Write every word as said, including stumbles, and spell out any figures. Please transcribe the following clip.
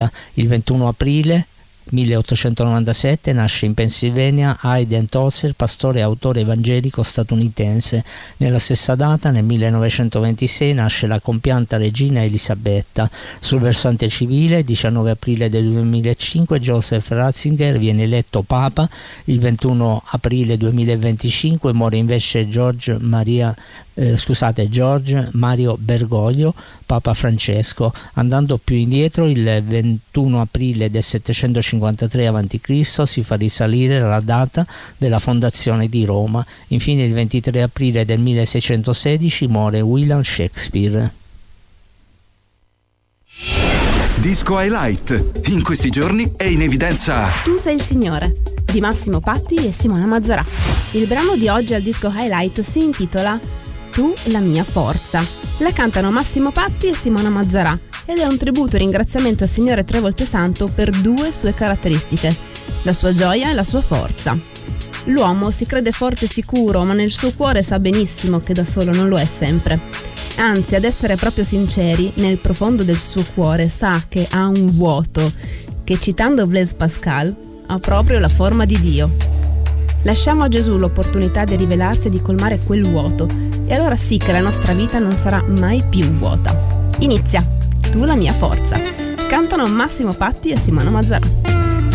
Papa. Il ventuno aprile milleottocentonovantasette nasce in Pennsylvania Hayden Tozer, pastore e autore evangelico statunitense. Nella stessa data, nel millenovecentoventisei, nasce la compianta regina Elisabetta. Sul versante civile, diciannove aprile del duemilacinque, Joseph Ratzinger viene eletto Papa. Il ventuno aprile duemilaventicinque muore invece George Maria Eh, scusate, George Mario Bergoglio, Papa Francesco. Andando più indietro, il ventuno aprile del settecentocinquantatré avanti Cristo si fa risalire la data della fondazione di Roma. Infine il ventitré aprile del milleseicentosedici muore William Shakespeare. Disco Highlight. In questi giorni è in evidenza Tu sei il Signore di Massimo Patti e Simona Mazzarà. Il brano di oggi al Disco Highlight si intitola Tu la mia forza. La cantano Massimo Patti e Simona Mazzarà ed è un tributo e ringraziamento al Signore tre volte santo per due sue caratteristiche: la sua gioia e la sua forza. L'uomo si crede forte e sicuro, ma nel suo cuore sa benissimo che da solo non lo è sempre. Anzi, ad essere proprio sinceri, nel profondo del suo cuore sa che ha un vuoto che, citando Blaise Pascal, ha proprio la forma di Dio. Lasciamo a Gesù l'opportunità di rivelarsi e di colmare quel vuoto, e allora sì che la nostra vita non sarà mai più vuota. Inizia Tu la mia forza. Cantano Massimo Patti e Simona Mazzarà.